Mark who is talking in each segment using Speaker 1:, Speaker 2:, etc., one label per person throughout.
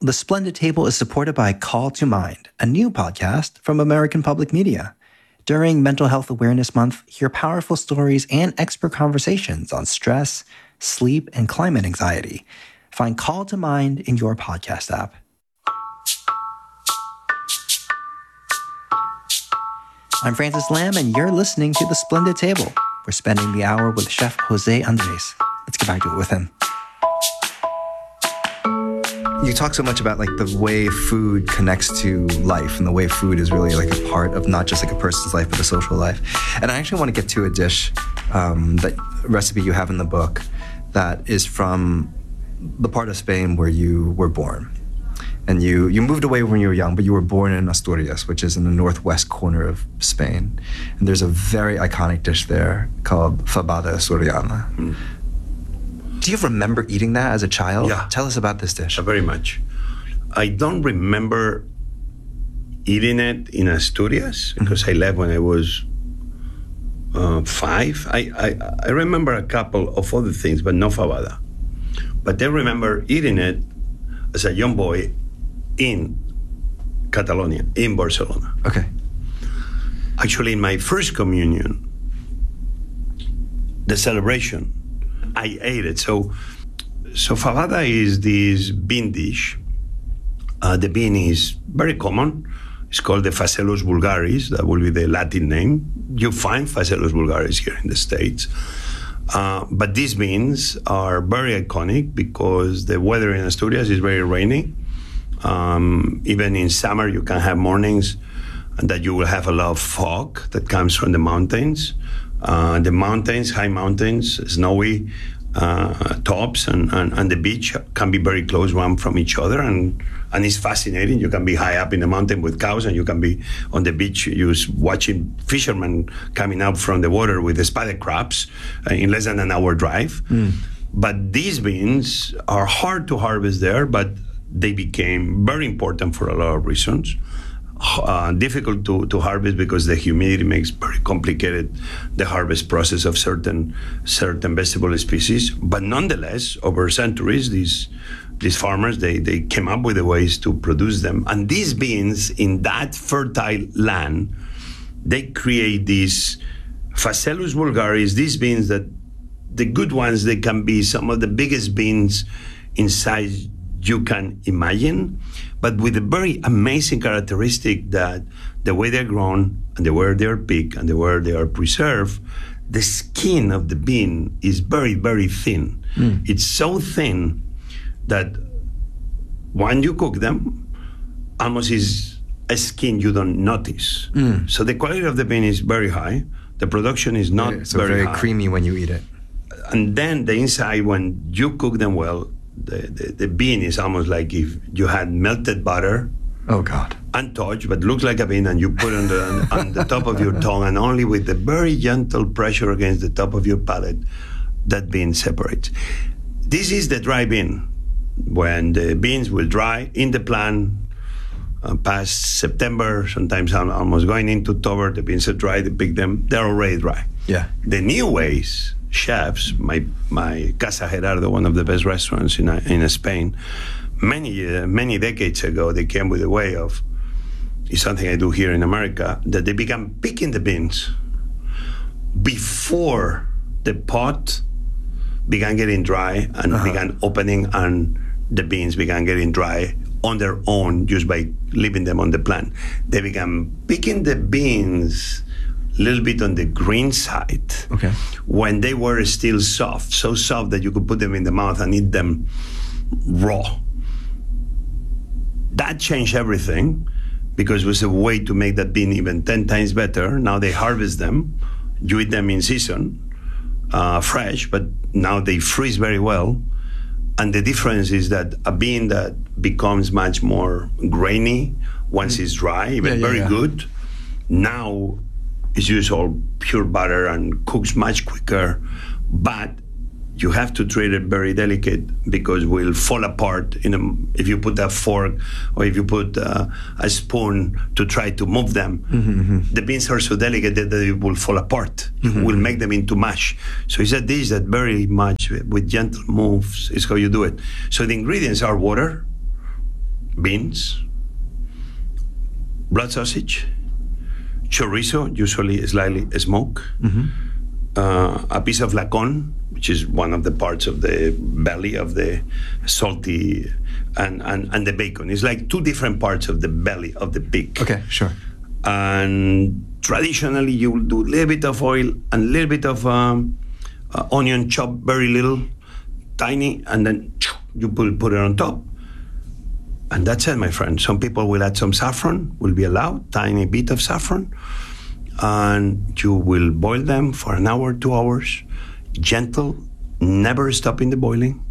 Speaker 1: The Splendid Table is supported by Call to Mind, a new podcast from American Public Media. During Mental Health Awareness Month, hear powerful stories and expert conversations on stress, sleep, and climate anxiety. Find Call to Mind in your podcast app. I'm Francis Lam, and you're listening to The Splendid Table. We're spending the hour with Chef Jose Andres. Let's get back to it with him. You talk so much about like the way food connects to life and the way food is really like a part of not just like a person's life, but a social life. And I actually want to get to a dish, that recipe you have in the book that is from the part of Spain where you were born. And you moved away when you were young, but you were born in Asturias, which is in the northwest corner of Spain. And there's a very iconic dish there called fabada asturiana. Mm. Do you remember eating that as a child?
Speaker 2: Yeah.
Speaker 1: Tell us about this dish.
Speaker 2: Very much. I don't remember eating it in Asturias because I left when I was 5. I remember a couple of other things, but no fabada. But I remember eating it as a young boy in Catalonia, in Barcelona.
Speaker 1: Okay.
Speaker 2: Actually, in my first communion, the celebration, I ate it. So fabada is this bean dish. The bean is very common. It's called the Phaceolus vulgaris. That will be the Latin name. You find Phaceolus vulgaris here in the States. But these beans are very iconic because the weather in Asturias is very rainy. Even in summer, you can have mornings that you will have a lot of fog that comes from the mountains. The mountains, high mountains, snowy tops, and the beach can be very close one from each other, and it's fascinating. You can be high up in the mountain with cows, and you can be on the beach watching fishermen coming up from the water with the spotted crabs in less than an hour drive. Mm. But these beans are hard to harvest there, but they became very important for a lot of reasons. Difficult to harvest because the humidity makes very complicated the harvest process of certain vegetable species. But nonetheless, over centuries, these farmers, they came up with the ways to produce them. And these beans in that fertile land, they create these Phaceolus vulgaris, these beans that the good ones, they can be some of the biggest beans in size you can imagine, but with a very amazing characteristic that the way they're grown and the way they're picked and the way they are preserved, the skin of the bean is very, very thin. Mm. It's so thin that when you cook them, almost is a skin you don't notice. Mm. So the quality of the bean is very high. The production is not very high.
Speaker 1: Creamy when you eat it.
Speaker 2: And then the inside, when you cook them well, the bean is almost like if you had melted butter.
Speaker 1: Oh God!
Speaker 2: Untouched, but looks like a bean, and you put it on the top of your tongue, and only with the very gentle pressure against the top of your palate, that bean separates. This is the dry bean. When the beans will dry in the plant, past September, sometimes almost going into October, the beans are dry. They pick them; they're already dry.
Speaker 1: Yeah.
Speaker 2: The new ways. Chefs, my Casa Gerardo, one of the best restaurants in Spain, many decades ago, they came with a way of, it's something I do here in America, that they began picking the beans before the pot began getting dry and began opening, and the beans began getting dry on their own just by leaving them on the plant. They began picking the beans a little bit on the green side, okay, when they were still soft, so soft that you could put them in the mouth and eat them raw. That changed everything because it was a way to make that bean even 10 times better. Now they harvest them, you eat them in season, fresh, but now they freeze very well. And the difference is that a bean that becomes much more grainy once it's dry, even very good, now it's used all pure butter and cooks much quicker, but you have to treat it very delicate because it will fall apart if you put a fork or if you put a spoon to try to move them. Mm-hmm, mm-hmm. The beans are so delicate that they will fall apart. Mm-hmm. You will make them into mush. So it's a dish that very much with gentle moves is how you do it. So the ingredients are water, beans, blood sausage, chorizo, usually slightly smoked, a piece of lacon, which is one of the parts of the belly of the salty, and the bacon. It's like two different parts of the belly of the pig.
Speaker 1: Okay, sure.
Speaker 2: And traditionally, you will do a little bit of oil and a little bit of onion chopped very little, tiny, and then you put it on top. And that's it, my friend. Some people will add some saffron, will be allowed, tiny bit of saffron. And you will boil them for an hour, 2 hours, gentle, never stopping the boiling,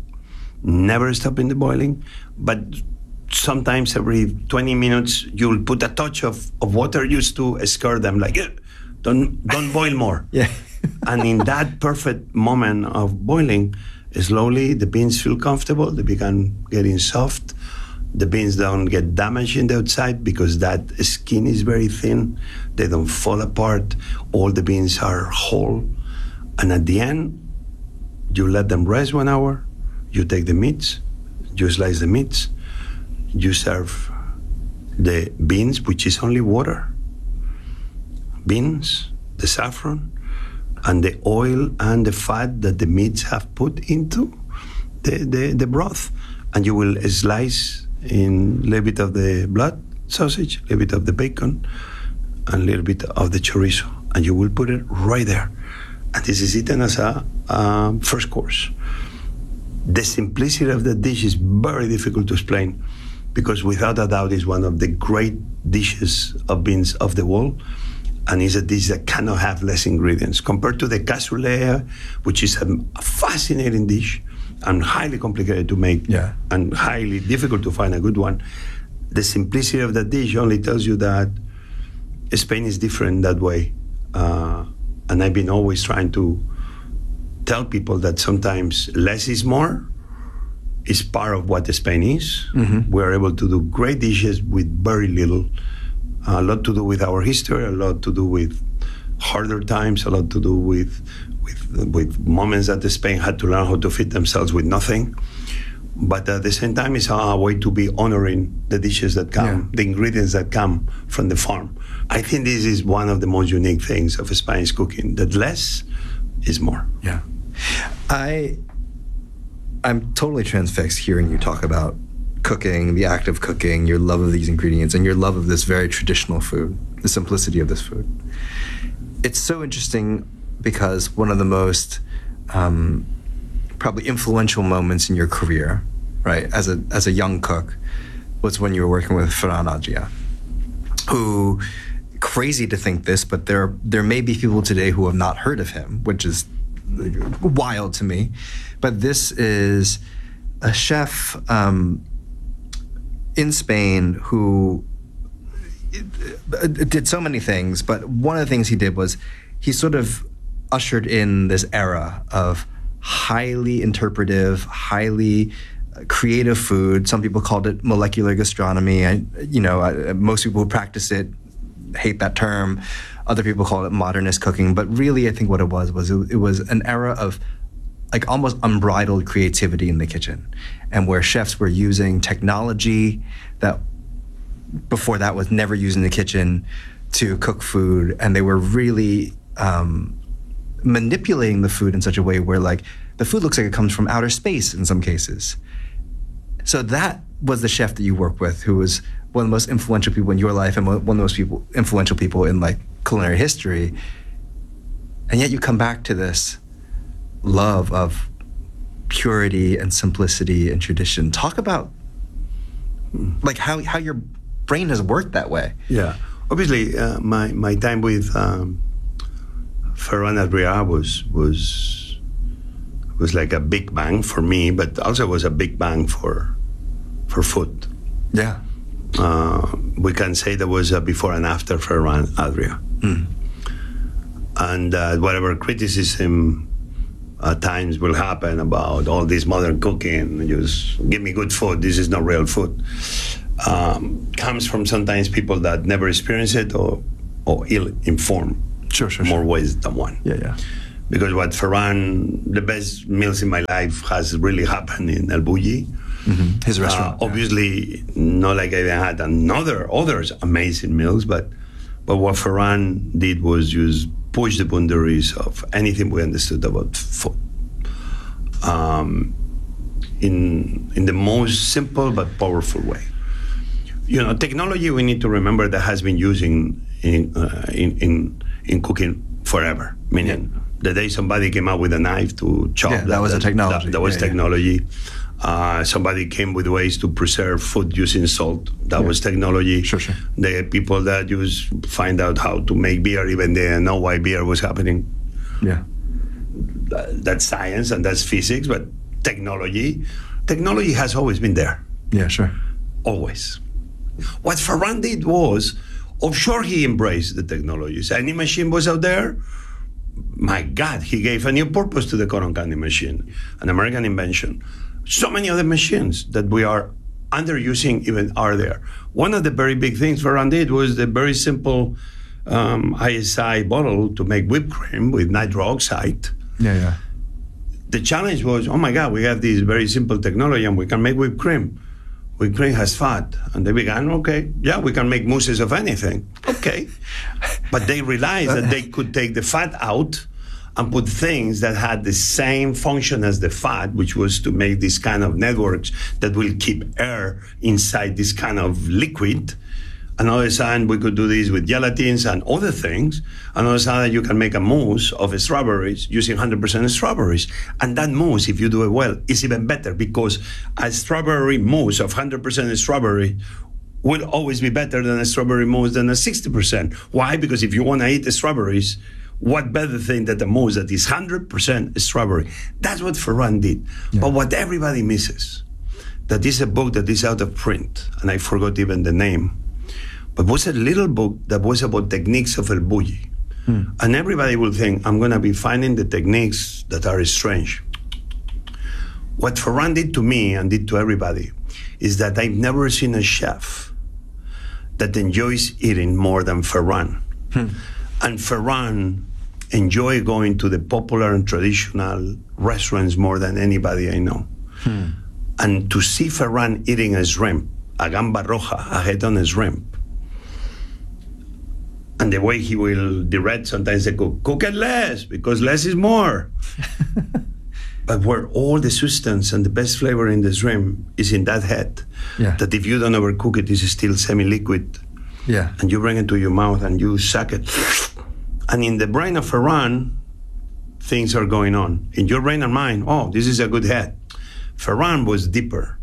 Speaker 2: but sometimes every 20 minutes you'll put a touch of water used to scare them, like, don't boil more.
Speaker 1: Yeah.
Speaker 2: And in that perfect moment of boiling, slowly the beans feel comfortable, they begin getting soft. The beans don't get damaged in the outside because that skin is very thin. They don't fall apart. All the beans are whole. And at the end, you let them rest 1 hour. You take the meats, you slice the meats, you serve the beans, which is only water, beans, the saffron, and the oil and the fat that the meats have put into the broth. And you will slice in a little bit of the blood sausage, a little bit of the bacon, and a little bit of the chorizo. And you will put it right there. And this is eaten as a first course. The simplicity of the dish is very difficult to explain because without a doubt is one of the great dishes of beans of the world. And is a dish that cannot have less ingredients. Compared to the cassoulet, which is a fascinating dish, and highly complicated to make, and highly difficult to find a good one. The simplicity of the dish only tells you that Spain is different that way. And I've been always trying to tell people that sometimes less is more is part of what Spain is. We're able to do great dishes with very little. A lot to do with our history, a lot to do with harder times, a lot to do with moments that Spain had to learn how to feed themselves with nothing. But at the same time, it's a way to be honoring the dishes that come, the ingredients that come from the farm. I think this is one of the most unique things of Spanish cooking, that less is more.
Speaker 1: Yeah. I'm totally transfixed hearing you talk about cooking, the act of cooking, your love of these ingredients, and your love of this very traditional food, the simplicity of this food. It's so interesting because one of the most probably influential moments in your career, right, as a young cook, was when you were working with Ferran Adrià, who, crazy to think this, but there may be people today who have not heard of him, which is wild to me. But this is a chef in Spain who did so many things, but one of the things he did was he sort of ushered in this era of highly interpretive, highly creative food. Some people called it molecular gastronomy. Most people who practice it hate that term. Other people call it modernist cooking. But really, I think what it was it was an era of like almost unbridled creativity in the kitchen, and where chefs were using technology that before that was never used in the kitchen to cook food, and they were really manipulating the food in such a way where like the food looks like it comes from outer space in some cases. So that was the chef that you worked with, who was one of the most influential people in your life and one of the most influential people in like culinary history. And yet you come back to this love of purity and simplicity and tradition. Talk about like how your brain has worked that way.
Speaker 2: Yeah, obviously my time with Ferran Adrià was like a big bang for me, but also was a big bang for food.
Speaker 1: Yeah.
Speaker 2: We can say there was a before and after Ferran Adrià. And whatever criticism at times will happen about all this modern cooking, just give me good food, this is not real food, comes from sometimes people that never experience it or ill-informed.
Speaker 1: Sure.
Speaker 2: More ways than one.
Speaker 1: Yeah.
Speaker 2: Because what Ferran, the best meals in my life has really happened in El Bulli.
Speaker 1: His restaurant.
Speaker 2: Obviously, not like I had others amazing meals, but what Ferran did was just push the boundaries of anything we understood about food. In the most simple but powerful way. Technology, we need to remember, that has been using in cooking forever. Meaning, the day somebody came out with a knife to chop,
Speaker 1: that was a technology.
Speaker 2: That was technology. Somebody came with ways to preserve food using salt. That was technology.
Speaker 1: Sure.
Speaker 2: The people that just find out how to make beer, even they didn't know why beer was happening.
Speaker 1: Yeah.
Speaker 2: That's science and that's physics, but technology has always been there.
Speaker 1: Yeah, sure.
Speaker 2: Always. What Ferran did was, sure, he embraced the technologies. Any machine was out there. My God, he gave a new purpose to the cotton candy machine, an American invention. So many other machines that we are underusing even are there. One of the very big things Ferran did was the very simple ISI bottle to make whipped cream with nitro oxide.
Speaker 1: Yeah.
Speaker 2: The challenge was, oh my God, we have this very simple technology and we can make whipped cream. Whipped cream has fat. And they began, we can make mousses of anything. Okay. But they realized that they could take the fat out and put things that had the same function as the fat, which was to make this kind of networks that will keep air inside this kind of liquid. Another side, we could do this with gelatins and other things. Another side, you can make a mousse of strawberries using 100% strawberries. And that mousse, if you do it well, is even better because a strawberry mousse of 100% strawberry will always be better than a strawberry mousse than a 60%. Why? Because if you want to eat the strawberries, what better thing than a mousse that is 100% strawberry? That's what Ferran did. Yeah. But what everybody misses, that is a book that is out of print, and I forgot even the name, but was a little book that was about techniques of El Bulli. And everybody will think, I'm going to be finding the techniques that are strange. What Ferran did to me and did to everybody is that I've never seen a chef that enjoys eating more than Ferran. And Ferran enjoy going to the popular and traditional restaurants more than anybody I know. And to see Ferran eating a shrimp, a gamba roja, a head on a shrimp, and the way he will direct sometimes they cook it less, because less is more. But where all the substance and the best flavor in the shrimp is in that head, that if you don't overcook it, it's still semi-liquid.
Speaker 1: Yeah.
Speaker 2: And you bring it to your mouth and you suck it. And in the brain of Ferran, things are going on. In your brain and mine, this is a good head. Ferran was deeper.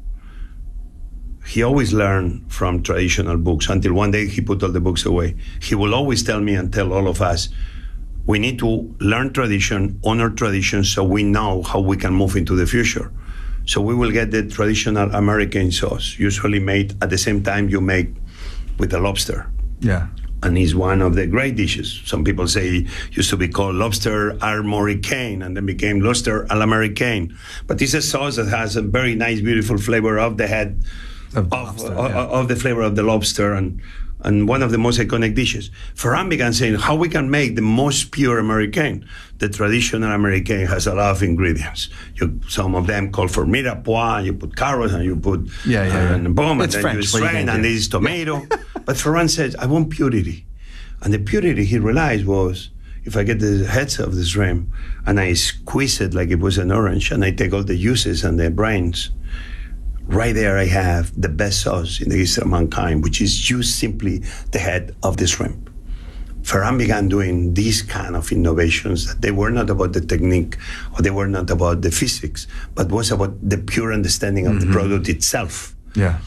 Speaker 2: He always learned from traditional books until one day he put all the books away. He will always tell me and tell all of us, we need to learn tradition, honor tradition, so we know how we can move into the future. So we will get the traditional American sauce, usually made at the same time you make with the lobster.
Speaker 1: Yeah.
Speaker 2: And it's one of the great dishes. Some people say it used to be called lobster armoricaine and then became lobster à l'américaine. But it's a sauce that has a very nice, beautiful flavor of the head, of the flavor of the lobster, and one of the most iconic dishes. Ferran began saying how we can make the most pure Americaine. The traditional Americaine has a lot of ingredients. Some of them call for mirepoix, you put carrots and you put and boom,
Speaker 1: it's
Speaker 2: and then
Speaker 1: French,
Speaker 2: you strain, and this is tomato. But Ferran says, I want purity. And the purity he realized was, if I get the heads of the shrimp and I squeeze it like it was an orange and I take all the juices and the brains, right there I have the best sauce in the history of mankind, which is just simply the head of the shrimp. Ferran began doing these kind of innovations that they were not about the technique or they were not about the physics, but was about the pure understanding of the product itself.
Speaker 1: Yeah.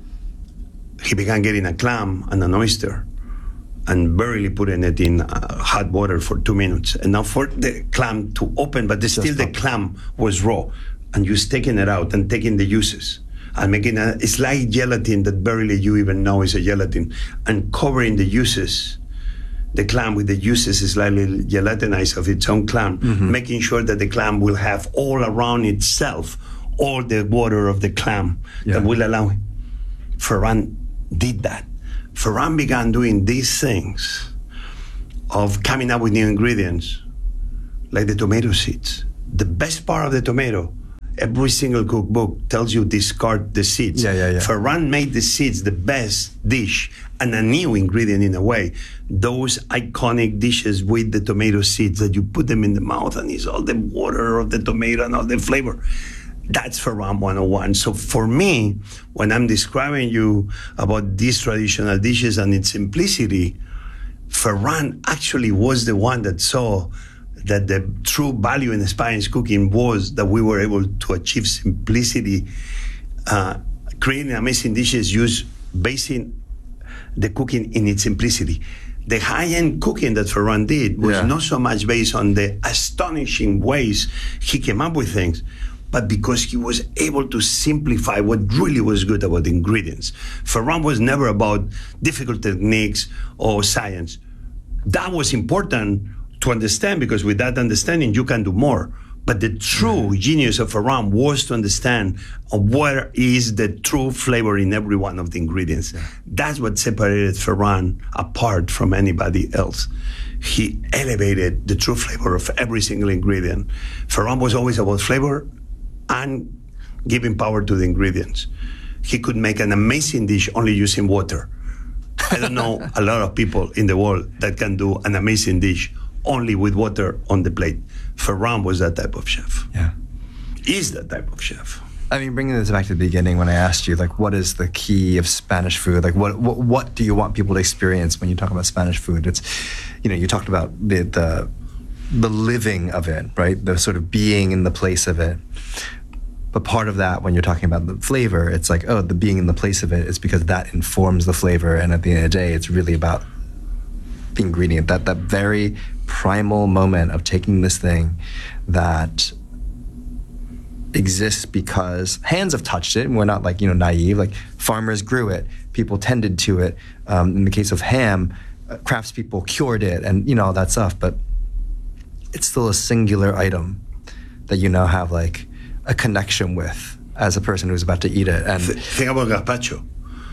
Speaker 2: He began getting a clam and an oyster and barely putting it in hot water for 2 minutes. And now for the clam to open, but still the clam was raw. And just taking it out and taking the juices and making a slight gelatin that barely you even know is a gelatin, and covering the juices, the clam with the juices is slightly gelatinized of its own clam, making sure that the clam will have all around itself all the water of the clam that will allow it. Ferran did that. Ferran began doing these things of coming up with new ingredients, like the tomato seeds. The best part of the tomato Every single cookbook tells you discard the seeds.
Speaker 1: Yeah.
Speaker 2: Ferran made the seeds the best dish and a new ingredient in a way. Those iconic dishes with the tomato seeds that you put them in the mouth and it's all the water of the tomato and all the flavor. That's Ferran 101. So for me, when I'm describing you about these traditional dishes and its simplicity, Ferran actually was the one that saw that the true value in Spanish cooking was that we were able to achieve simplicity, creating amazing dishes, basing the cooking in its simplicity. The high-end cooking that Ferran did was not so much based on the astonishing ways he came up with things, but because he was able to simplify what really was good about the ingredients. Ferran was never about difficult techniques or science. That was important to understand, because with that understanding, you can do more. But the true genius of Ferran was to understand where is the true flavor in every one of the ingredients. Yeah. That's what separated Ferran apart from anybody else. He elevated the true flavor of every single ingredient. Ferran was always about flavor and giving power to the ingredients. He could make an amazing dish only using water. I don't know a lot of people in the world that can do an amazing dish only with water on the plate. Ferran was that type of chef.
Speaker 1: Yeah.
Speaker 2: Is that type of chef.
Speaker 1: I mean, bringing this back to the beginning, when I asked you, like, what is the key of Spanish food? Like, what do you want people to experience when you talk about Spanish food? It's, you talked about the living of it, right? The sort of being in the place of it. But part of that, when you're talking about the flavor, it's like, the being in the place of it is because that informs the flavor. And at the end of the day, it's really about the ingredient, that very primal moment of taking this thing that exists because hands have touched it, and we're not naive. Like, farmers grew it, people tended to it. In the case of ham, craftspeople cured it, and all that stuff. But it's still a singular item that you now have like a connection with as a person who's about to eat it. And
Speaker 2: think about gazpacho.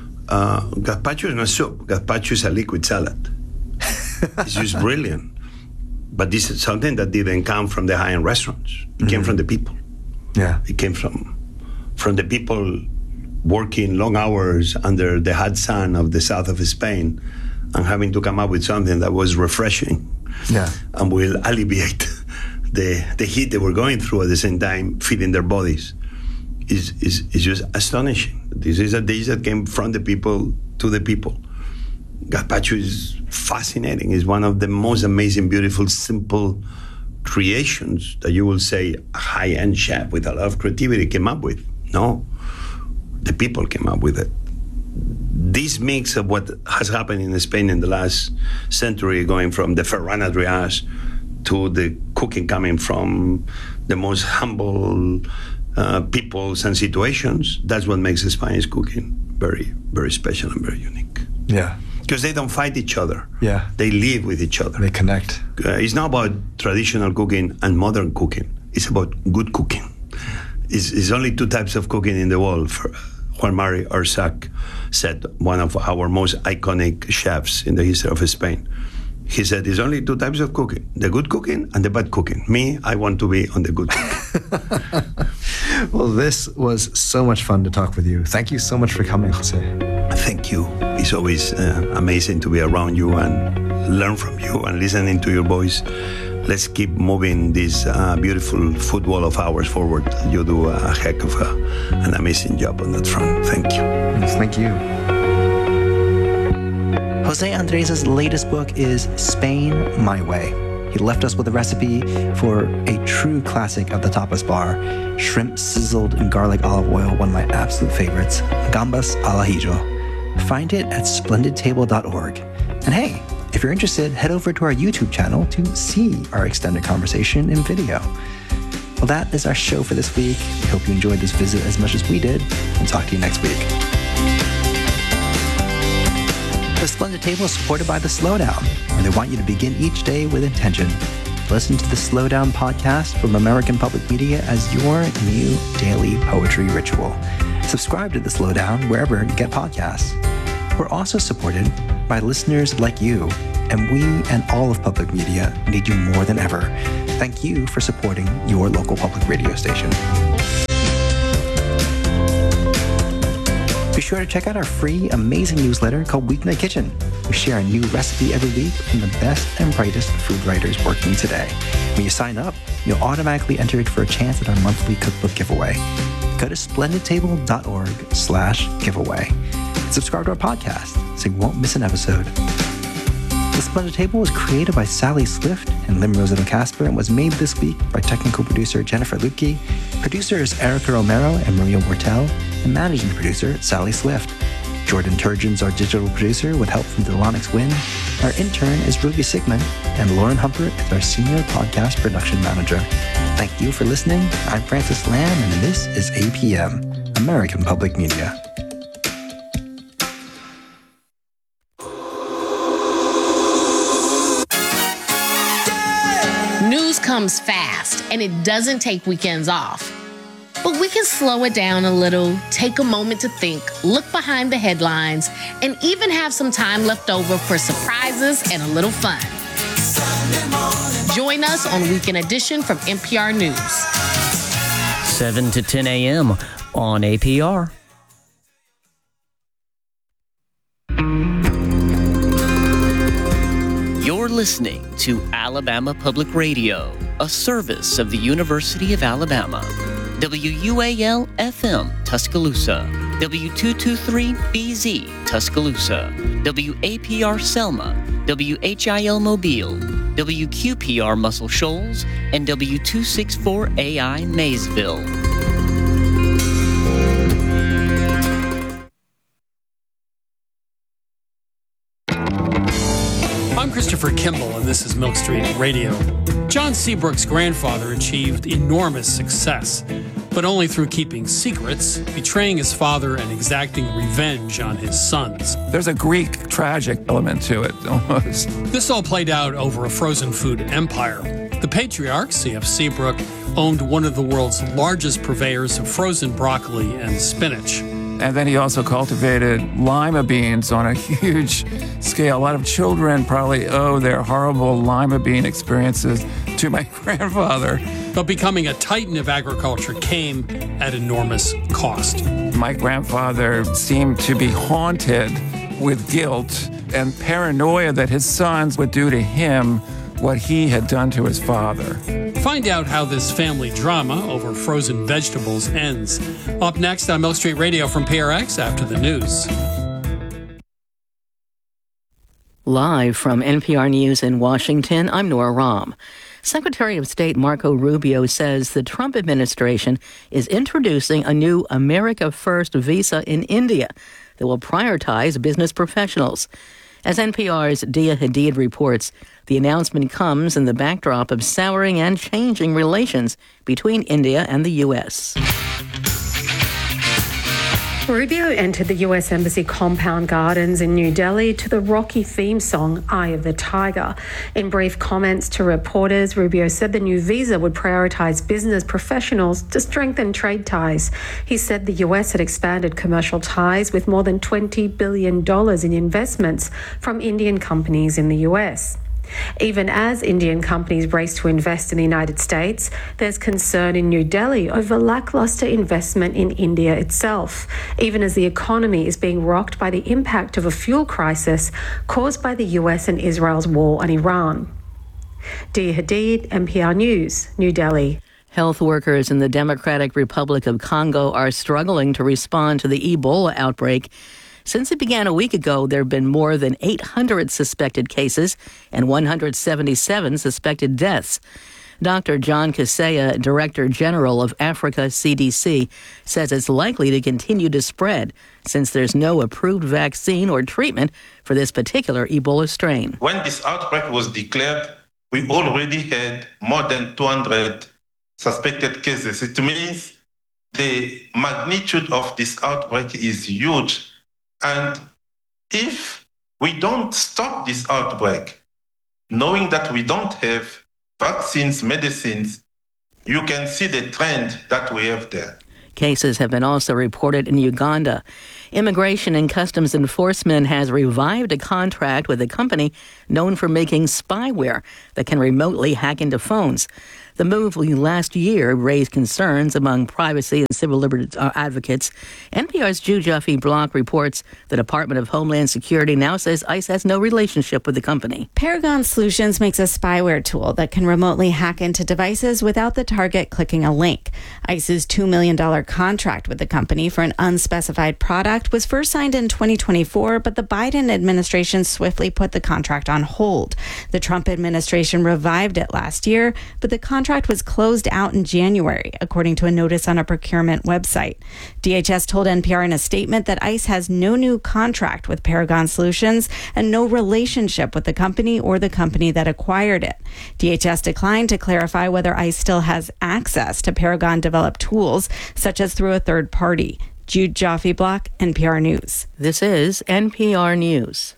Speaker 2: Gazpacho is not soup. Gazpacho is a liquid salad. It's just brilliant. But this is something that didn't come from the high-end restaurants. It came from the people.
Speaker 1: Yeah.
Speaker 2: It came from the people working long hours under the hot sun of the south of Spain and having to come up with something that was refreshing and will alleviate the heat they were going through at the same time, feeding their bodies. Is just astonishing. This is a dish that came from the people to the people. Gazpacho is fascinating. It's one of the most amazing, beautiful, simple creations that you will say a high-end chef with a lot of creativity came up with. No, the people came up with it. This mix of what has happened in Spain in the last century, going from the Ferran Adriàs to the cooking coming from the most humble peoples and situations, that's what makes Spanish cooking very, very special and very unique.
Speaker 1: Yeah.
Speaker 2: Because they don't fight each other.
Speaker 1: Yeah.
Speaker 2: They live with each other.
Speaker 1: They connect.
Speaker 2: It's not about traditional cooking and modern cooking. It's about good cooking. It's only two types of cooking in the world. Juan Mari Arsac said, one of our most iconic chefs in the history of Spain. He said, there's only two types of cooking, the good cooking and the bad cooking. Me, I want to be on the good cooking.
Speaker 1: Well, this was so much fun to talk with you. Thank you so much for coming, Jose.
Speaker 2: Thank you. It's always amazing to be around you and learn from you and listening to your voice. Let's keep moving this beautiful food wall of ours forward. You do a heck of an amazing job on that front. Thank you.
Speaker 1: Yes, thank you.
Speaker 3: Jose Andres' latest book is Spain My Way. He left us with a recipe for a true classic of the tapas bar, shrimp sizzled in garlic olive oil, one of my absolute favorites, gambas al ajillo. Find it at splendidtable.org. And hey, if you're interested, head over to our YouTube channel to see our extended conversation in video. Well, that is our show for this week. We hope you enjoyed this visit as much as we did. We'll talk to you next week. The Splendid Table is supported by The Slowdown, where they want you to begin each day with intention. Listen to the Slowdown podcast from American Public Media as your new daily poetry ritual. Subscribe to The Slowdown wherever you get podcasts. We're also supported by listeners like you, and we and all of public media need you more than ever. Thank you for supporting your local public radio station. sure to check out our free, amazing newsletter called Weeknight Kitchen. We share a new recipe every week from the best and brightest food writers working today. When you sign up, you'll automatically enter for a chance at our monthly cookbook giveaway. Go to splendidtable.org/giveaway. Subscribe to our podcast so you won't miss an episode. The Splendid Table was created by Sally Swift and Lim Rosado Casper and was made this week by technical producer Jennifer Lupke, producers Erica Romero and Maria Wortel, and managing producer Sally Swift. Jordan Turgeon's our digital producer with help from Delonix Wynn. Our intern is Ruby Sigmund, and Lauren Humpert is our senior podcast production manager. Thank you for listening. I'm Francis Lamb, and this is APM, American Public Media.
Speaker 4: News comes fast, and it doesn't take weekends off. But we can slow it down a little, take a moment to think, look behind the headlines, and even have some time left over for surprises and a little fun. Join us on Weekend Edition from NPR News.
Speaker 5: 7 to 10 a.m. on APR. You're listening to Alabama Public Radio, a service of the University of Alabama. WUAL-FM Tuscaloosa, W223BZ Tuscaloosa, WAPR Selma, WHIL Mobile, WQPR Muscle Shoals, and W264AI Maysville.
Speaker 6: I'm Christopher Kimball, and this is Milk Street Radio. John Seabrook's grandfather achieved enormous success, but only through keeping secrets, betraying his father, and exacting revenge on his sons.
Speaker 7: There's a Greek tragic element to it, almost.
Speaker 6: This all played out over a frozen food empire. The patriarch, C.F. Seabrook, owned one of the world's largest purveyors of frozen broccoli and spinach.
Speaker 7: And then he also cultivated lima beans on a huge scale. A lot of children probably owe their horrible lima bean experiences to my grandfather.
Speaker 6: But becoming a titan of agriculture came at enormous cost.
Speaker 7: My grandfather seemed to be haunted with guilt and paranoia that his sons would do to him what he had done to his father.
Speaker 6: Find out how this family drama over frozen vegetables ends. Up next on Milk Street Radio from PRX after the news.
Speaker 8: Live from NPR News in Washington, I'm Nora Rahm. Secretary of State Marco Rubio says the Trump administration is introducing a new America First visa in India that will prioritize business professionals. As NPR's Dia Hadid reports, the announcement comes in the backdrop of souring and changing relations between India and the U.S.
Speaker 9: Rubio entered the U.S. Embassy compound gardens in New Delhi to the Rocky theme song, Eye of the Tiger. In brief comments to reporters, Rubio said the new visa would prioritize business professionals to strengthen trade ties. He said the U.S. had expanded commercial ties with more than $20 billion in investments from Indian companies in the U.S. Even as Indian companies race to invest in the United States, there's concern in New Delhi over lackluster investment in India itself, even as the economy is being rocked by the impact of a fuel crisis caused by the US and Israel's war on Iran. Dia Hadid, NPR News, New Delhi.
Speaker 8: Health workers in the Democratic Republic of Congo are struggling to respond to the Ebola outbreak. Since it began a week ago, there have been more than 800 suspected cases and 177 suspected deaths. Dr. John Kaseya, Director General of Africa CDC, says it's likely to continue to spread since there's no approved vaccine or treatment for this particular Ebola strain.
Speaker 10: When this outbreak was declared, we already had more than 200 suspected cases. It means the magnitude of this outbreak is huge. And if we don't stop this outbreak, knowing that we don't have vaccines, medicines, you can see the trend that we have there.
Speaker 8: Cases have been also reported in Uganda. Immigration and Customs Enforcement has revived a contract with a company known for making spyware that can remotely hack into phones. The move last year raised concerns among privacy and civil liberties advocates. NPR's Jude Joffe-Block reports the Department of Homeland Security now says ICE has no relationship with the company.
Speaker 11: Paragon Solutions makes a spyware tool that can remotely hack into devices without the target clicking a link. ICE's $2 million contract with the company for an unspecified product was first signed in 2024, but the Biden administration swiftly put the contract on hold. The Trump administration revived it last year, but the contract was closed out in January, according to a notice on a procurement website. DHS told NPR in a statement that ICE has no new contract with Paragon Solutions and no relationship with the company or the company that acquired it. DHS declined to clarify whether ICE still has access to Paragon-developed tools, such as through a third party. Jude Joffe-Block, NPR News.
Speaker 8: This is NPR News.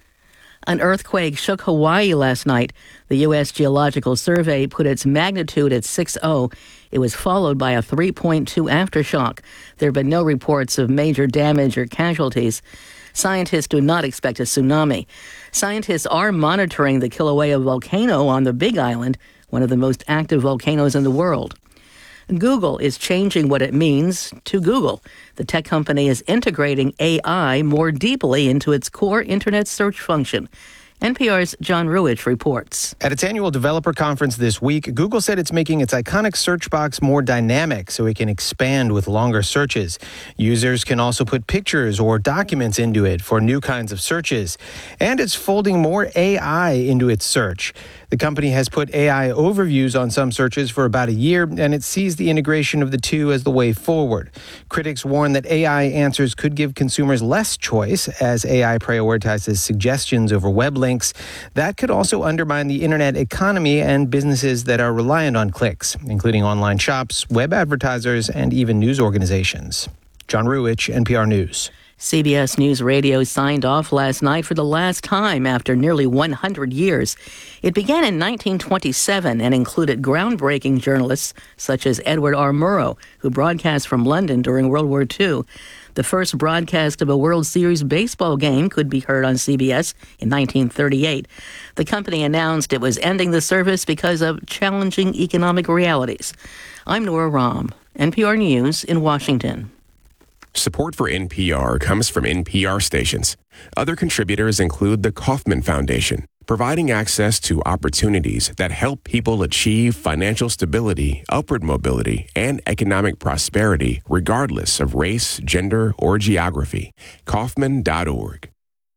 Speaker 8: An earthquake shook Hawaii last night. The U.S. Geological Survey put its magnitude at 6.0. It was followed by a 3.2 aftershock. There have been no reports of major damage or casualties. Scientists do not expect a tsunami. Scientists are monitoring the Kilauea volcano on the Big Island, one of the most active volcanoes in the world. Google is changing what it means to Google. The tech company is integrating AI more deeply into its core internet search function. NPR's John Ruich reports.
Speaker 12: At its annual developer conference this week, Google said it's making its iconic search box more dynamic so it can expand with longer searches. Users can also put pictures or documents into it for new kinds of searches. And it's folding more AI into its search. The company has put AI overviews on some searches for about a year, and it sees the integration of the two as the way forward. Critics warn that AI answers could give consumers less choice as AI prioritizes suggestions over web links. That could also undermine the internet economy and businesses that are reliant on clicks, including online shops, web advertisers, and even news organizations. John Ruich, NPR News.
Speaker 8: CBS News Radio signed off last night for the last time after nearly 100 years. It began in 1927 and included groundbreaking journalists such as Edward R. Murrow, who broadcast from London during World War II. The first broadcast of a World Series baseball game could be heard on CBS in 1938. The company announced it was ending the service because of challenging economic realities. I'm Nora Rahm, NPR News in Washington.
Speaker 13: Support for NPR comes from NPR stations. Other contributors include the Kauffman Foundation, providing access to opportunities that help people achieve financial stability, upward mobility, and economic prosperity regardless of race, gender, or geography. Kauffman.org.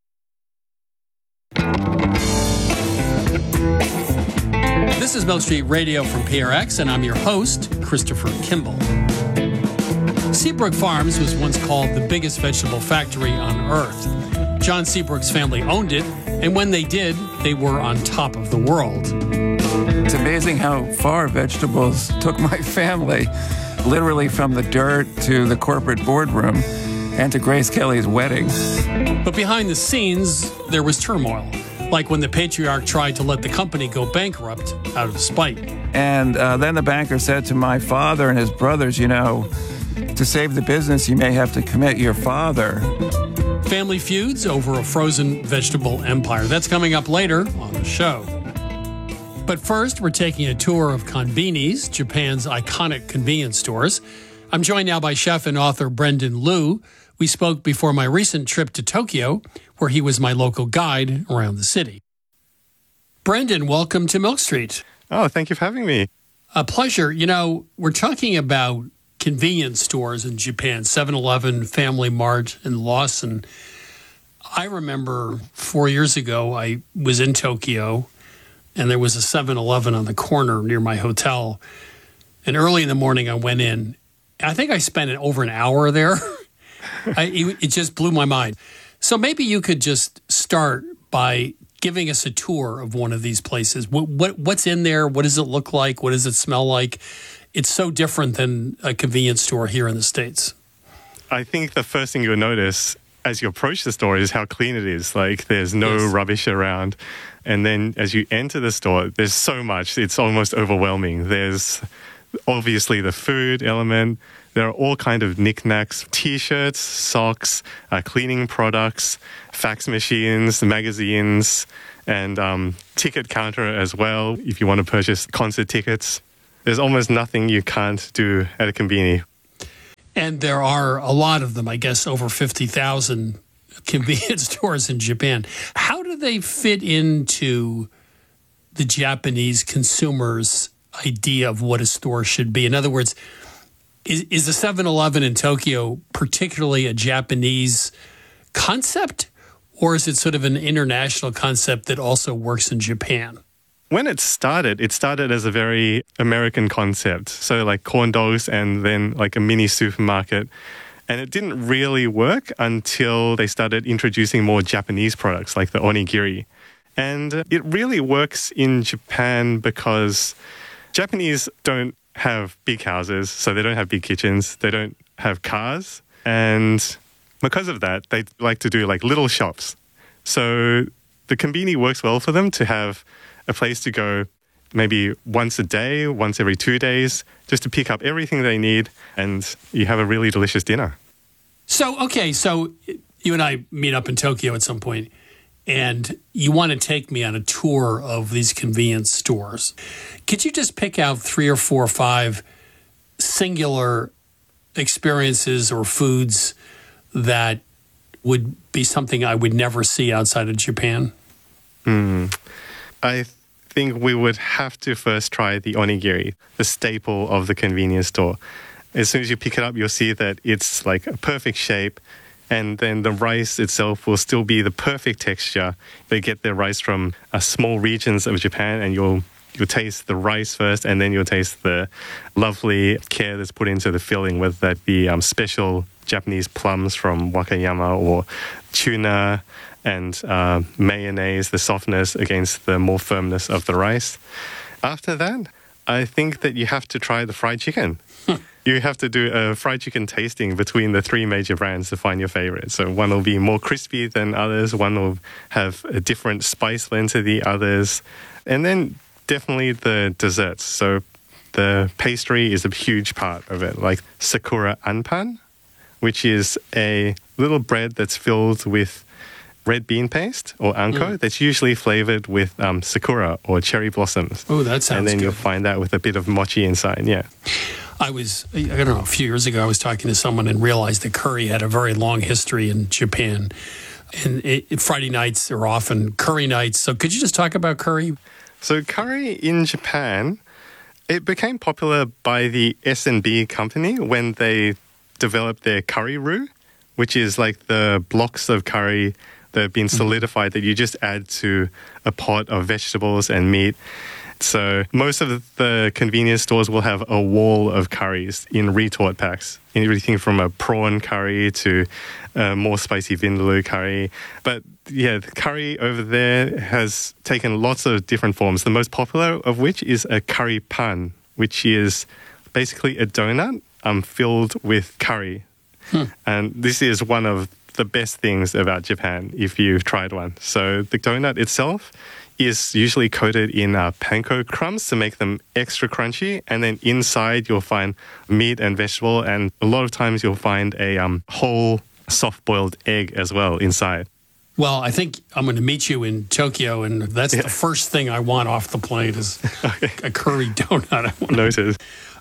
Speaker 6: This is Milk Street Radio from PRX, and I'm your host, Christopher Kimball. Seabrook Farms was once called the biggest vegetable factory on earth. John Seabrook's family owned it, and when they did, they were on top of the world.
Speaker 7: It's amazing how far vegetables took my family, literally from the dirt to the corporate boardroom and to Grace Kelly's wedding.
Speaker 6: But behind the scenes, there was turmoil, like when the patriarch tried to let the company go bankrupt out of spite.
Speaker 7: And then the banker said to my father and his brothers, to save the business, you may have to commit your father.
Speaker 6: Family feuds over a frozen vegetable empire. That's coming up later on the show. But first, we're taking a tour of Konbini's, Japan's iconic convenience stores. I'm joined now by chef and author Brendan Liu. We spoke before my recent trip to Tokyo, where he was my local guide around the city. Brendan, welcome to Milk Street.
Speaker 14: Oh, thank you for having me.
Speaker 6: A pleasure. We're talking about convenience stores in Japan, 7-Eleven, Family Mart, and Lawson. I remember 4 years ago, I was in Tokyo, and there was a 7-Eleven on the corner near my hotel. And early in the morning, I went in. I think I spent over an hour there. It just blew my mind. So maybe you could just start by giving us a tour of one of these places. What's in there? What does it look like? What does it smell like? It's so different than a convenience store here in the States.
Speaker 14: I think the first thing you'll notice as you approach the store is how clean it is. Like, there's no rubbish around. And then as you enter the store, there's so much. It's almost overwhelming. There's obviously the food element. There are all kinds of knickknacks, T-shirts, socks, cleaning products, fax machines, magazines, and ticket counter as well if you want to purchase concert tickets. There's almost nothing you can't do at a conveni.
Speaker 6: And there are a lot of them, I guess, over 50,000 convenience stores in Japan. How do they fit into the Japanese consumer's idea of what a store should be? In other words, is the 7-Eleven in Tokyo particularly a Japanese concept, or is it sort of an international concept that also works in Japan?
Speaker 14: When it started as a very American concept. So like corn dogs and then like a mini supermarket. And it didn't really work until they started introducing more Japanese products like the onigiri. And it really works in Japan because Japanese don't have big houses, so they don't have big kitchens, they don't have cars. And because of that, they like to do like little shops. So the conveni works well for them to have a place to go maybe once a day, once every 2 days, just to pick up everything they need, and you have a really delicious dinner.
Speaker 6: So you and I meet up in Tokyo at some point, and you want to take me on a tour of these convenience stores. Could you just pick out 3 or 4 or 5 singular experiences or foods that would be something I would never see outside of Japan?
Speaker 14: I think we would have to first try the onigiri, the staple of the convenience store. As soon as you pick it up, you'll see that it's like a perfect shape, and then the rice itself will still be the perfect texture. They get their rice from small regions of Japan, and you'll taste the rice first, and then you'll taste the lovely care that's put into the filling, whether that be special Japanese plums from Wakayama or tuna and mayonnaise, the softness against the more firmness of the rice. After that, I think that you have to try the fried chicken. You have to do a fried chicken tasting between the 3 major brands to find your favorite. So one will be more crispy than others, one will have a different spice blend to the others, and then definitely the desserts. So the pastry is a huge part of it, like sakura anpan, which is a little bread that's filled with red bean paste or anko that's usually flavored with sakura or cherry blossoms.
Speaker 6: Oh, that sounds good.
Speaker 14: And then you'll find that with a bit of mochi inside, yeah.
Speaker 6: I don't know, a few years ago, I was talking to someone and realized that curry had a very long history in Japan. And Friday nights are often curry nights. So could you just talk about curry?
Speaker 14: So curry in Japan, it became popular by the S&B company when they developed their curry roux, which is like the blocks of curry that have been solidified that you just add to a pot of vegetables and meat. So most of the convenience stores will have a wall of curries in retort packs. Everything from a prawn curry to a more spicy vindaloo curry. But yeah, the curry over there has taken lots of different forms. The most popular of which is a curry pan, which is basically a donut filled with curry. And this is one of the best things about Japan if you've tried one. So the donut itself is usually coated in panko crumbs to make them extra crunchy, and then inside you'll find meat and vegetable, and a lot of times you'll find a whole soft-boiled egg as well inside.
Speaker 6: Well, I think I'm going to meet you in Tokyo, and that's the first thing I want off the plate is a curry donut.
Speaker 14: Noted.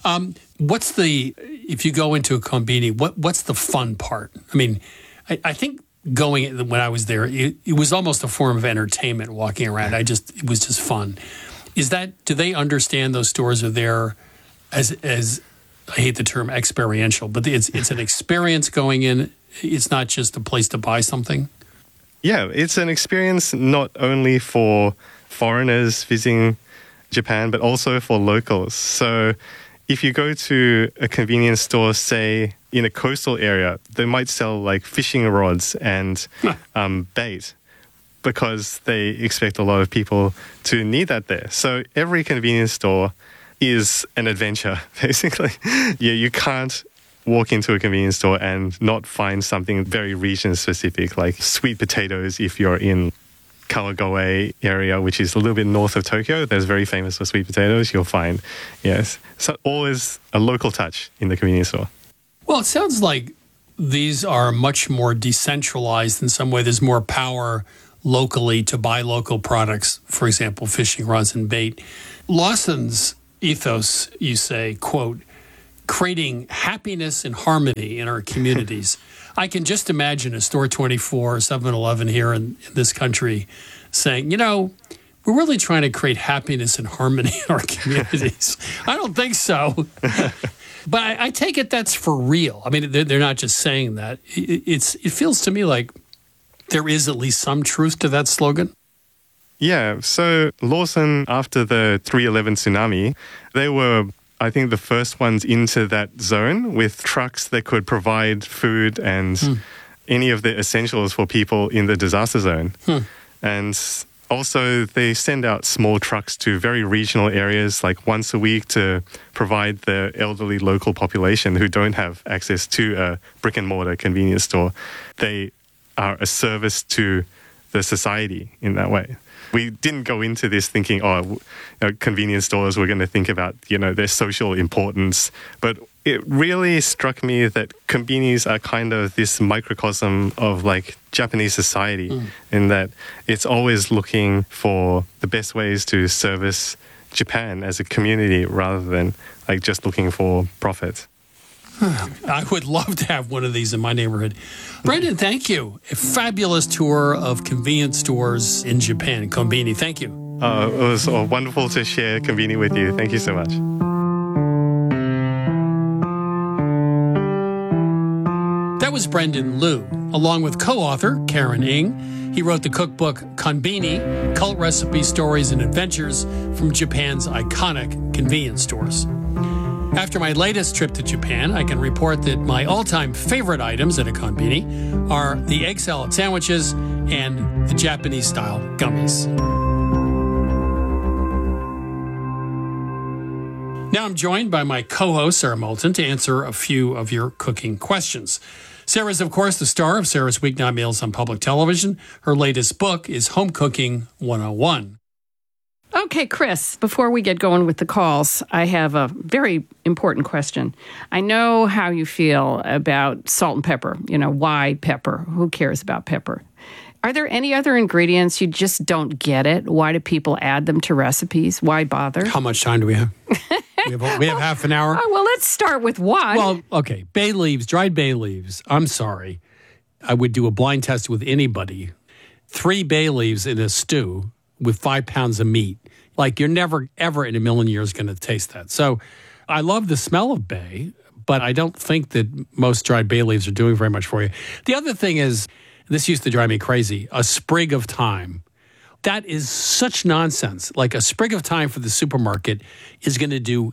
Speaker 6: If you go into a konbini, what's the fun part? I mean, I think going when I was there, it was almost a form of entertainment walking around. It was just fun. Do they understand those stores are there as I hate the term experiential, but it's an experience going in. It's not just a place to buy something.
Speaker 14: Yeah, it's an experience not only for foreigners visiting Japan, but also for locals. So if you go to a convenience store, say in a coastal area, they might sell like fishing rods and bait because they expect a lot of people to need that there. So every convenience store is an adventure, basically. Yeah, you can't walk into a convenience store and not find something very region specific, like sweet potatoes if you're in Kawagoe area, which is a little bit north of Tokyo. That's very famous for sweet potatoes. You'll find, yes. So always a local touch in the convenience store.
Speaker 6: Well, it sounds like these are much more decentralized in some way. There's more power locally to buy local products, for example, fishing rods and bait. Lawson's ethos, you say, quote, creating happiness and harmony in our communities. I can just imagine a Store 24, 7-Eleven here in this country saying, we're really trying to create happiness and harmony in our communities. I don't think so. But I take it that's for real. I mean, they're not just saying that. It feels to me like there is at least some truth to that slogan.
Speaker 14: Yeah, so Lawson, after the 3/11 tsunami, they were, I think, the first ones into that zone with trucks that could provide food and any of the essentials for people in the disaster zone. And also, they send out small trucks to very regional areas, like once a week, to provide the elderly local population who don't have access to a brick-and-mortar convenience store. They are a service to the society in that way. We didn't go into this thinking, convenience stores, we're going to think about, their social importance. But it really struck me that convenies are kind of this microcosm of Japanese society in that it's always looking for the best ways to service Japan as a community rather than just looking for profit.
Speaker 6: I would love to have one of these in my neighborhood. Brendan, thank you. A fabulous tour of convenience stores in Japan, Konbini. Thank you.
Speaker 14: It was wonderful to share Konbini with you. Thank you so much.
Speaker 6: That was Brendan Liu, along with co-author Karen Ng. He wrote the cookbook Konbini, Cult Recipe Stories and Adventures from Japan's iconic convenience stores. After my latest trip to Japan, I can report that my all-time favorite items at a konbini are the egg salad sandwiches and the Japanese-style gummies. Now I'm joined by my co-host, Sarah Moulton, to answer a few of your cooking questions. Sarah is, of course, the star of Sarah's Weeknight Meals on public television. Her latest book is Home Cooking 101.
Speaker 15: Okay, Chris, before we get going with the calls, I have a very important question. I know how you feel about salt and pepper. Why pepper? Who cares about pepper? Are there any other ingredients you just don't get it? Why do people add them to recipes? Why bother?
Speaker 6: How much time do we have? we have half an hour.
Speaker 15: Well, let's start with why.
Speaker 6: Well, okay, bay leaves, dried bay leaves. I'm sorry. I would do a blind test with anybody. 3 bay leaves in a stew with 5 pounds of meat. You're never, ever in a million years going to taste that. So I love the smell of bay, but I don't think that most dried bay leaves are doing very much for you. The other thing is, this used to drive me crazy, a sprig of thyme. That is such nonsense. A sprig of thyme for the supermarket is going to do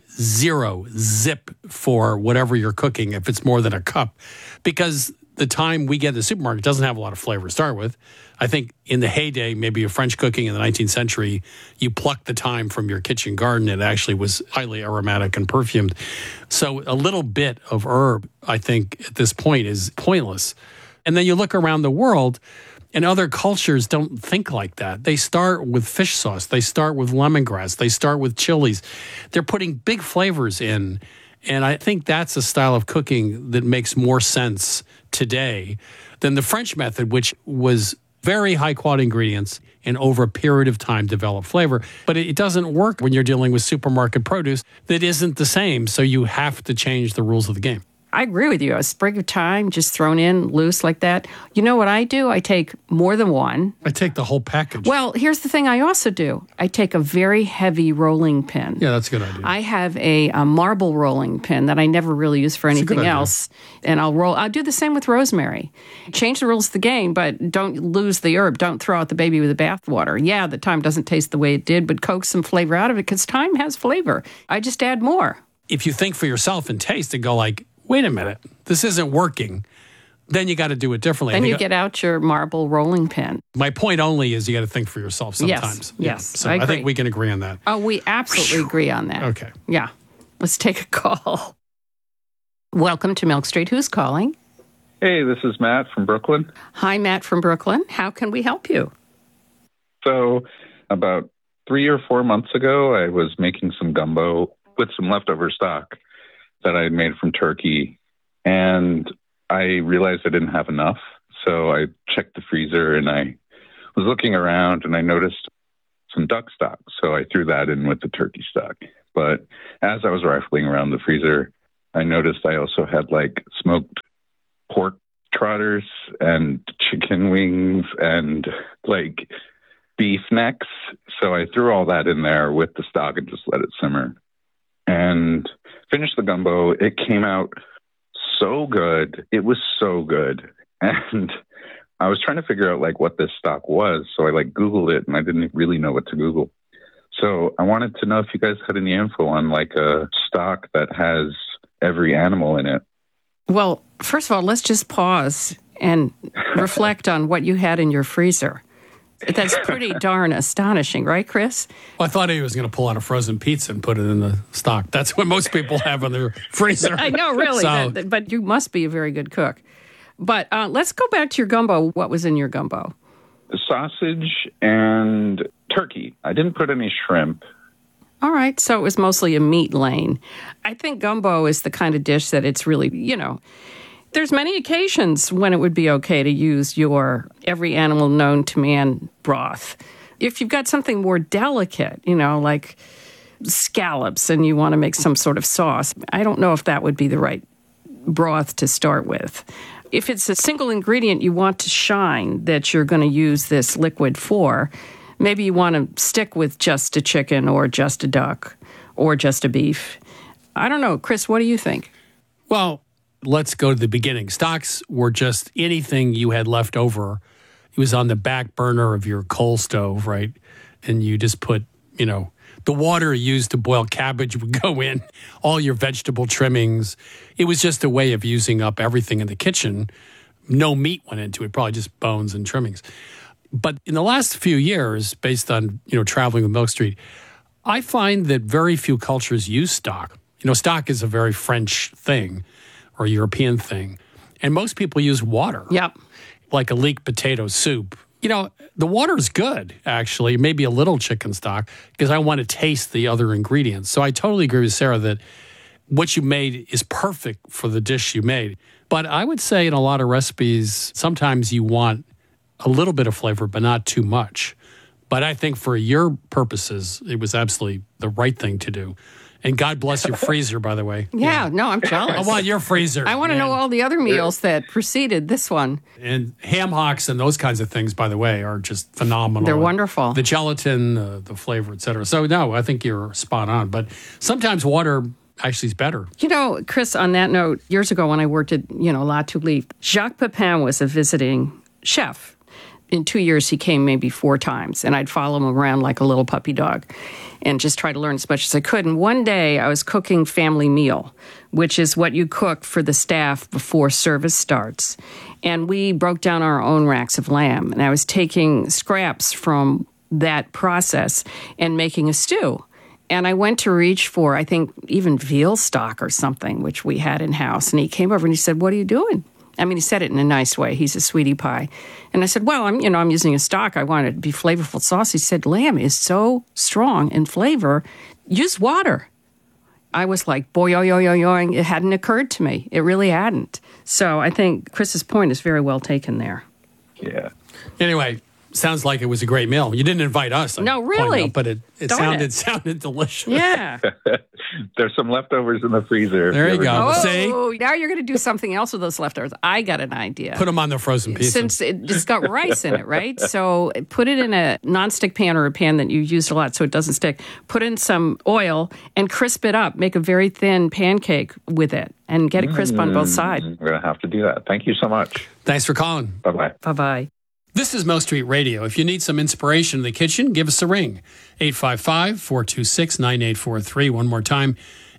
Speaker 6: zip for whatever you're cooking if it's more than a cup, because the thyme we get at the supermarket doesn't have a lot of flavor to start with. I think in the heyday, maybe of French cooking in the 19th century, you plucked the thyme from your kitchen garden. It actually was highly aromatic and perfumed. So a little bit of herb, I think, at this point is pointless. And then you look around the world, and other cultures don't think like that. They start with fish sauce. They start with lemongrass. They start with chilies. They're putting big flavors in. And I think that's a style of cooking that makes more sense today than the French method, which was very high quality ingredients and over a period of time develop flavor. But it doesn't work when you're dealing with supermarket produce that isn't the same. So you have to change the rules of the game.
Speaker 15: I agree with you. A sprig of thyme just thrown in loose like that. You know what I do? I take more than one.
Speaker 6: I take the whole package.
Speaker 15: Well, here's the thing I also do. I take a very heavy rolling pin.
Speaker 6: Yeah, that's a good idea.
Speaker 15: I have a marble rolling pin that I never really use for anything else. And I'll do the same with rosemary. Change the rules of the game, but don't lose the herb. Don't throw out the baby with the bathwater. Yeah, the thyme doesn't taste the way it did, but coax some flavor out of it because thyme has flavor. I just add more.
Speaker 6: If you think for yourself and taste and go wait a minute, this isn't working, then you got to do it differently.
Speaker 15: Then you get out your marble rolling pin.
Speaker 6: My point only is you got to think for yourself sometimes.
Speaker 15: Yes,
Speaker 6: So I think we can agree on that.
Speaker 15: Oh, we absolutely agree on that.
Speaker 6: Okay.
Speaker 15: Yeah. Let's take a call. Welcome to Milk Street. Who's calling?
Speaker 16: Hey, this is Matt from Brooklyn.
Speaker 15: Hi, Matt from Brooklyn. How can we help you?
Speaker 16: So about 3 or 4 months ago, I was making some gumbo with some leftover stock that I had made from turkey, and I realized I didn't have enough. So I checked the freezer, and I was looking around, and I noticed some duck stock. So I threw that in with the turkey stock. But as I was rifling around the freezer, I noticed I also had like smoked pork trotters and chicken wings and like beef necks. So I threw all that in there with the stock and just let it simmer and finished the gumbo. It came out so good. It was so good. And I was trying to figure out like what this stock was. So I like Googled it and I didn't really know what to Google. So I wanted to know if you guys had any info on like a stock that has every animal in it.
Speaker 15: Well, first of all, let's just pause and reflect on what you had in your freezer. That's pretty darn astonishing, right, Chris?
Speaker 6: Well, I thought he was going to pull out a frozen pizza and put it in the stock. That's what most people have in their freezer.
Speaker 15: I know, really.
Speaker 6: So,
Speaker 15: but you must be a very good cook. But let's go back to your gumbo. What was in your gumbo?
Speaker 16: Sausage and turkey. I didn't put any shrimp.
Speaker 15: All right, so it was mostly a meat lane. I think gumbo is the kind of dish that it's really, there's many occasions when it would be okay to use your every animal known to man broth. If you've got something more delicate, like scallops, and you want to make some sort of sauce, I don't know if that would be the right broth to start with. If it's a single ingredient you want to shine that you're going to use this liquid for, maybe you want to stick with just a chicken or just a duck or just a beef. I don't know. Chris, what do you think?
Speaker 6: well, let's go to the beginning. Stocks were just anything you had left over. It was on the back burner of your coal stove, right? And you just put, the water used to boil cabbage would go in, all your vegetable trimmings. It was just a way of using up everything in the kitchen. No meat went into it, probably just bones and trimmings. But in the last few years, based on, traveling with Milk Street, I find that very few cultures use stock. Stock is a very French thing or European thing. And most people use water.
Speaker 15: Yep.
Speaker 6: Like a leek potato soup. The water is good, actually, maybe a little chicken stock, because I want to taste the other ingredients. So I totally agree with Sarah that what you made is perfect for the dish you made. But I would say in a lot of recipes, sometimes you want a little bit of flavor, but not too much. But I think for your purposes, it was absolutely the right thing to do. And God bless your freezer, by the way.
Speaker 15: Yeah, no, I'm jealous.
Speaker 6: I want your freezer.
Speaker 15: I want to know all the other meals that preceded this one.
Speaker 6: And ham hocks and those kinds of things, by the way, are just phenomenal.
Speaker 15: They're wonderful.
Speaker 6: The gelatin, the flavor, et cetera. So, no, I think you're spot on. But sometimes water actually is better.
Speaker 15: Chris, on that note, years ago when I worked at, La Tulipe, Jacques Pepin was a visiting chef. In 2 years, he came maybe 4 times, and I'd follow him around like a little puppy dog and just try to learn as much as I could. And one day, I was cooking family meal, which is what you cook for the staff before service starts. And we broke down our own racks of lamb, and I was taking scraps from that process and making a stew. And I went to reach for, I think, even veal stock or something, which we had in-house. And he came over and he said, "What are you doing?" He said it in a nice way. He's a sweetie pie. And I said, well, I'm using a stock. I want it to be flavorful sauce. He said, lamb is so strong in flavor. Use water. I was like, boing. It hadn't occurred to me. It really hadn't. So I think Chris's point is very well taken there.
Speaker 16: Yeah.
Speaker 6: Anyway, sounds like it was a great meal. You didn't invite us.
Speaker 15: No, really.
Speaker 6: Out, but it sounded delicious.
Speaker 15: Yeah.
Speaker 16: There's some leftovers in the freezer.
Speaker 6: There you go. See?
Speaker 15: Now you're going to do something else with those leftovers. I got an idea.
Speaker 6: Put them on the frozen pizza.
Speaker 15: Since it's got rice in it, right? So put it in a nonstick pan or a pan that you used a lot so it doesn't stick. Put in some oil and crisp it up. Make a very thin pancake with it and get it crisp on both sides.
Speaker 16: We're going to have to do that. Thank you so much.
Speaker 6: Thanks for calling.
Speaker 16: Bye-bye.
Speaker 15: Bye-bye.
Speaker 6: This is Milk Street Radio. If you need some inspiration in the kitchen, give us a ring. 855-426-9843. One more time,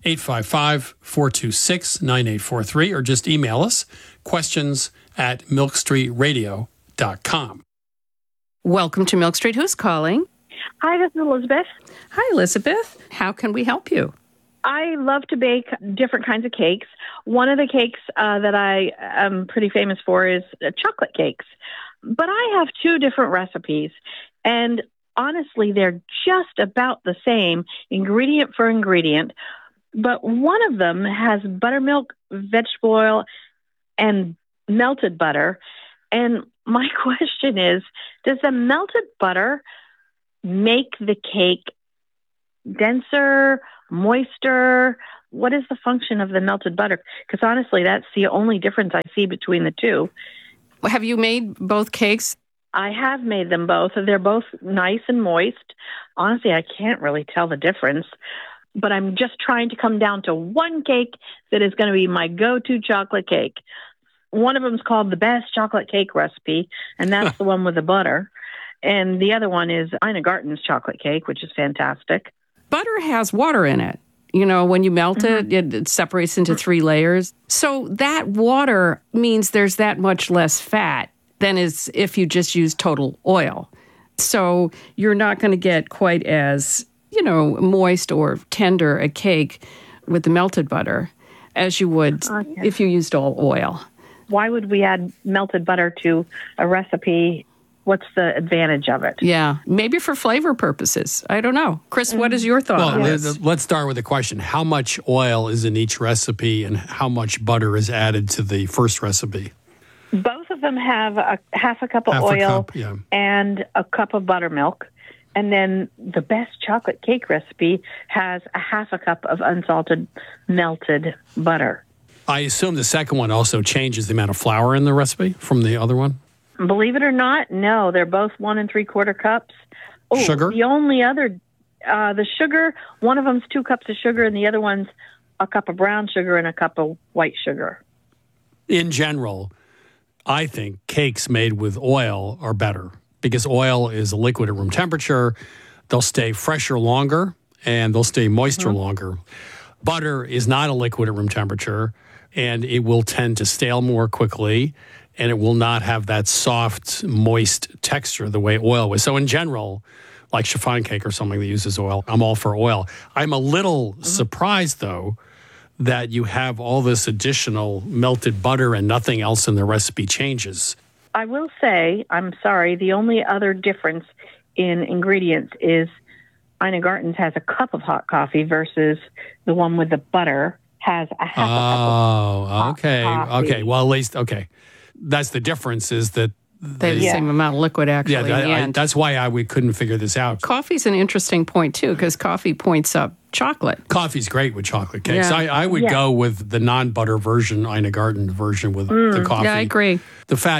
Speaker 6: 855-426-9843. Or just email us, questions@milkstreetradio.com.
Speaker 15: Welcome to Milk Street. Who's calling?
Speaker 17: Hi, this is Elizabeth.
Speaker 15: Hi, Elizabeth. How can we help you?
Speaker 17: I love to bake different kinds of cakes. One of the cakes that I am pretty famous for is chocolate cakes. But I have 2 different recipes, and honestly, they're just about the same, ingredient for ingredient. But one of them has buttermilk, vegetable oil, and melted butter. And my question is, does the melted butter make the cake denser, moister? What is the function of the melted butter? Because honestly, that's the only difference I see between the two.
Speaker 15: Have you made both cakes?
Speaker 17: I have made them both. They're both nice and moist. Honestly, I can't really tell the difference, but I'm just trying to come down to one cake that is going to be my go-to chocolate cake. One of them is called the best chocolate cake recipe, and that's the one with the butter. And the other one is Ina Garten's chocolate cake, which is fantastic.
Speaker 15: Butter has water in it. You know, when you melt it, it separates into 3 layers. So that water means there's that much less fat than is if you just use total oil. So you're not going to get quite as, moist or tender a cake with the melted butter as you would if you used all oil.
Speaker 17: Why would we add melted butter to a recipe? What's the advantage of it?
Speaker 15: Yeah, maybe for flavor purposes. I don't know. Chris, what is your thought?
Speaker 6: Well, let's start with the question. How much oil is in each recipe and how much butter is added to the first recipe?
Speaker 17: Both of them have a half a cup of oil and a cup of buttermilk. And then the best chocolate cake recipe has a half a cup of unsalted melted butter.
Speaker 6: I assume the second one also changes the amount of flour in the recipe from the other one?
Speaker 17: Believe it or not, no. They're both 1 3/4 cups. Oh,
Speaker 6: sugar?
Speaker 17: The only other, the sugar, one of them's 2 cups of sugar and the other one's a cup of brown sugar and a cup of white sugar.
Speaker 6: In general, I think cakes made with oil are better because oil is a liquid at room temperature. They'll stay fresher longer and they'll stay moister longer. Butter is not a liquid at room temperature and it will tend to stale more quickly and it will not have that soft, moist texture the way oil was. So in general, like chiffon cake or something that uses oil, I'm all for oil. I'm a little surprised, though, that you have all this additional melted butter and nothing else in the recipe changes.
Speaker 17: I will say, I'm sorry, the only other difference in ingredients is Ina Garten's has a cup of hot coffee versus the one with the butter has a half a cup of hot coffee.
Speaker 6: Okay. Well, at least, okay. That's the difference is that
Speaker 15: they have the same amount of liquid, actually, in the end.
Speaker 6: That's why we couldn't figure this out.
Speaker 15: Coffee's an interesting point, too, because coffee points up chocolate.
Speaker 6: Coffee's great with chocolate cakes.
Speaker 15: Yeah.
Speaker 6: I would go with the non-butter version, Ina Garten version with the coffee.
Speaker 15: Yeah, I agree.
Speaker 6: The fat,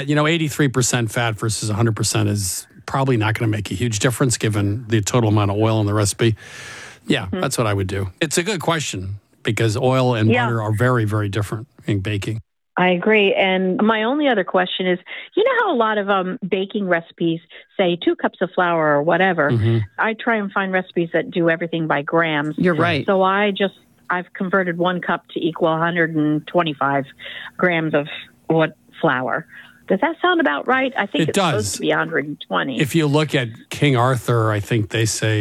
Speaker 6: 83% fat versus 100% is probably not going to make a huge difference given the total amount of oil in the recipe. Yeah, that's what I would do. It's a good question because oil and butter are very, very different in baking.
Speaker 17: I agree. And my only other question is, you know how a lot of baking recipes say 2 cups of flour or whatever? I try and find recipes that do everything by grams.
Speaker 15: You're right.
Speaker 17: So I've converted 1 cup to equal 125 grams of flour. Does that sound about right? I think it's supposed to be 120.
Speaker 6: If you look at King Arthur, I think they say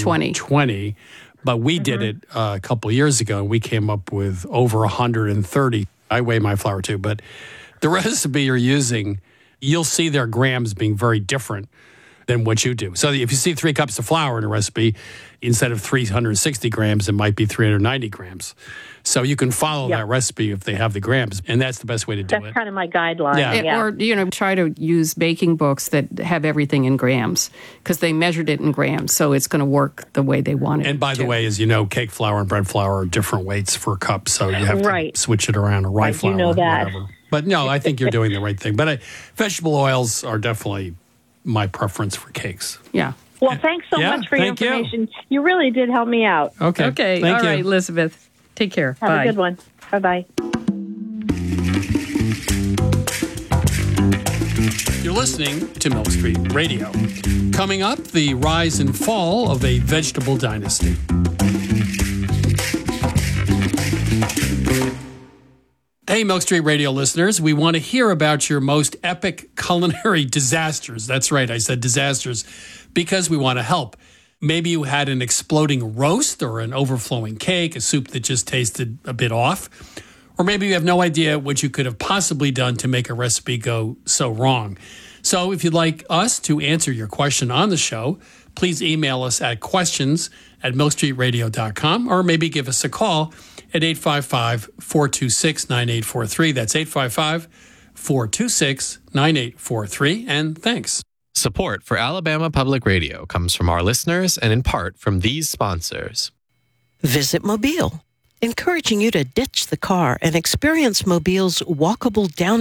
Speaker 6: 120. But we did it a couple of years ago, and we came up with over 130. I weigh my flour too, but the recipe you're using, you'll see their grams being very different than what you do. So if you see 3 cups of flour in a recipe, instead of 360 grams, it might be 390 grams. So you can follow that recipe if they have the grams, and that's the best way to do it.
Speaker 17: That's kind of my guideline.
Speaker 15: Or, try to use baking books that have everything in grams because they measured it in grams, so it's going to work the way they want it.
Speaker 6: And by the way, as you know, cake flour and bread flour are different weights for a cup, so you have to switch it around, or rye flour.
Speaker 17: I do know that.
Speaker 6: Whatever. But no, I think you're doing the right thing. But vegetable oils are definitely my preference for cakes.
Speaker 15: Yeah.
Speaker 17: Well, thanks so much for your information. You really did help me out.
Speaker 6: Okay.
Speaker 15: All right, Elizabeth. Take care.
Speaker 17: Have
Speaker 15: Bye.
Speaker 17: a good one. Bye-bye.
Speaker 6: You're listening to Milk Street Radio. Coming up, the rise and fall of a vegetable dynasty. Hey, Milk Street Radio listeners, we want to hear about your most epic culinary disasters. That's right, I said disasters, because we want to help. Maybe you had an exploding roast or an overflowing cake, a soup that just tasted a bit off. Or maybe you have no idea what you could have possibly done to make a recipe go so wrong. So if you'd like us to answer your question on the show, please email us at questions@milkstreetradio.com or maybe give us a call at 855-426-9843. That's 855-426-9843. And thanks.
Speaker 18: Support for Alabama Public Radio comes from our listeners and in part from these sponsors. Visit Mobile, encouraging you to ditch the car and experience Mobile's walkable down